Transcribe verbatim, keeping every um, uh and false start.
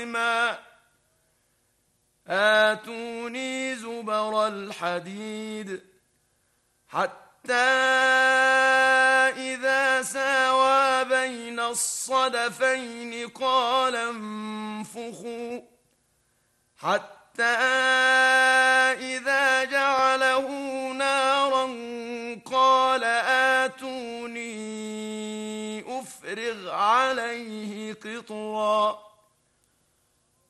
ما آتوني زبر الحديد حتى إذا ساوى بين الصدفين قال انفخوا حتى إذا جعله نارا قال آتوني أفرغ عليه قطرا